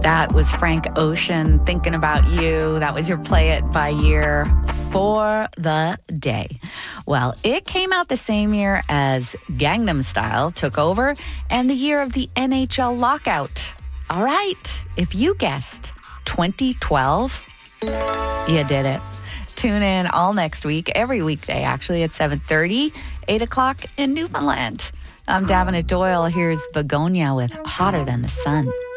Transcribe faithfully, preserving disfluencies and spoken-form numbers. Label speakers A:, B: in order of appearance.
A: That was Frank Ocean, Thinking About You. That was your Play It by Year for the day. Well, it came out the same year as Gangnam Style took over and the year of the N H L lockout. All right, if you guessed twenty twelve, you did it. Tune in all next week, every weekday actually, at seven thirty, eight o'clock in Newfoundland. I'm Davina Doyle. Here's Begonia with Hotter Than the Sun.